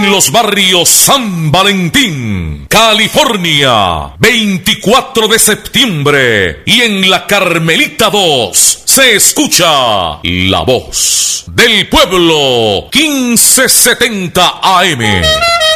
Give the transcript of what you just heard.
En los barrios San Valentín, California, 24 de septiembre. Y en la Carmelita 2 se escucha La Voz del Pueblo, 1570 AM.